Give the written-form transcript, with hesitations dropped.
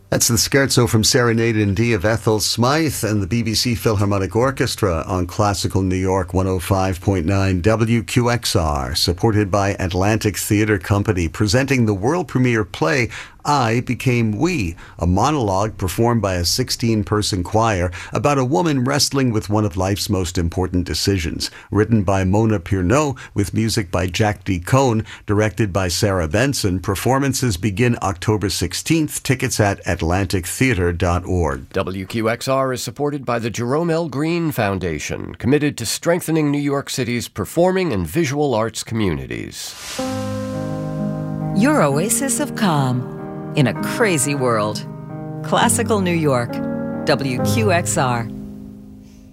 That's the scherzo from Serenade in D of Ethel Smythe and the BBC Philharmonic Orchestra on Classical New York 105.9 WQXR, supported by Atlantic Theatre Company, presenting the world premiere play I Became We, a monologue performed by a 16-person choir about a woman wrestling with one of life's most important decisions. Written by Mona Pirneau, with music by Jack D. Cohn, directed by Sarah Benson. Performances begin October 16th. Tickets at atlantictheatre.org. WQXR is supported by the Jerome L. Green Foundation, committed to strengthening New York City's performing and visual arts communities. Your oasis of calm in a crazy world. Classical New York, WQXR.